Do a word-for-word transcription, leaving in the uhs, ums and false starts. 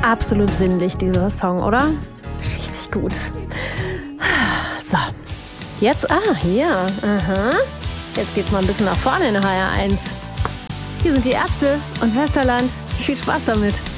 absolut sinnlich, dieser Song, oder? Richtig gut. So, jetzt, ah, hier, aha. Jetzt geht's mal ein bisschen nach vorne in H R eins. Hier sind die Ärzte und Westerland. Viel Spaß damit.